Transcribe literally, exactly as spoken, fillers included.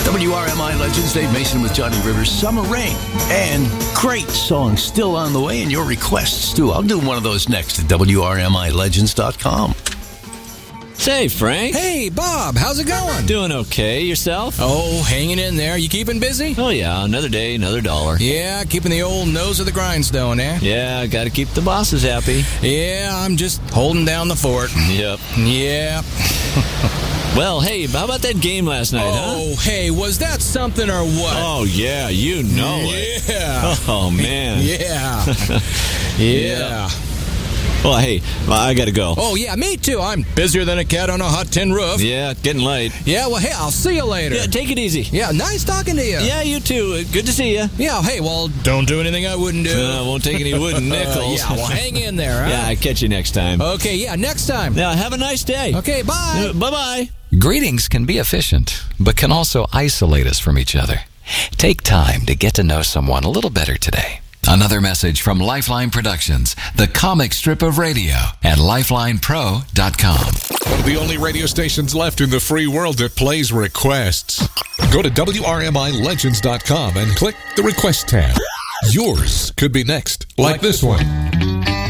W R M I Legends, Dave Mason with Johnny Rivers, Summer Rain, and great songs still on the way, and your requests too. I'll do one of those next at W R M I Legends dot com. Say, Frank. Hey, Bob. How's it going? Doing okay. Yourself? Oh, hanging in there. You keeping busy? Oh, yeah. Another day, another dollar. Yeah, keeping the old nose of the grindstone, eh? Yeah, got to keep the bosses happy. Yeah, I'm just holding down the fort. Yep. Yeah. Well, hey, how about that game last night, oh, huh? hey, was that something or what? Oh, yeah, you know it. Yeah. Oh, man. Yeah. Yeah. Well, hey, I got to go. Oh, yeah, me too. I'm busier than a cat on a hot tin roof. Yeah, getting late. Yeah, well, hey, I'll see you later. Yeah, take it easy. Yeah, nice talking to you. Yeah, you too. Good to see you. Yeah, hey, well, don't do anything I wouldn't do. I uh, won't take any wooden nickels. Uh, yeah, well, hang in there, huh? Yeah, I catch you next time. Okay, yeah, next time. Now, have a nice day. Okay, bye. Uh, bye-bye. Greetings can be efficient, but can also isolate us from each other. Take time to get to know someone a little better today. Another message from Lifeline Productions, the comic strip of radio, at lifeline pro dot com. One of the only radio stations left in the free world that plays requests. Go to W R M I Legends dot com and click the Request tab. Yours could be next, like this one.